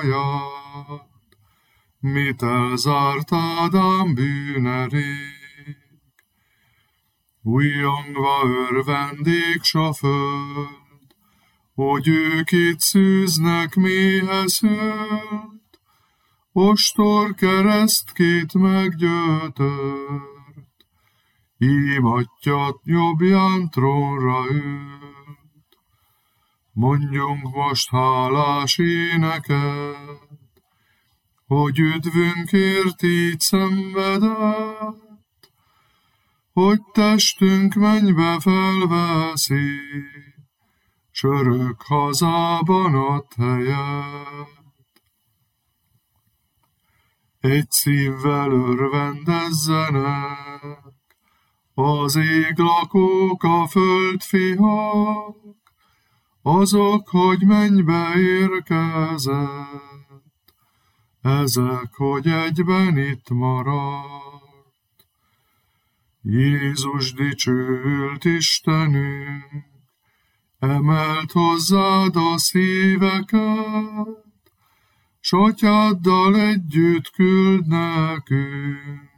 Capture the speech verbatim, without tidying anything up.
ajkaját, mit elzárt Ádám bűne rég. Újjongva örvendik s a föld, hogy ők itt szűznek méhez hőt, ostor keresztkét meggyötört, ím Attyat jobbján trónra ült. Mondjunk most hálás éneket, hogy üdvünkért így szenvedett, hogy testünk mennybe felveszi, s örök hazában ad helyet. Egy szívvel örvendezzenek az ég lakók, a föld fiak, azok, hogy mennybe érkezett, ezek, hogy egyben itt maradt. Jézus dicsőült Istenünk, emelt hozzád a szíveket, s Atyáddal együtt küld nekünk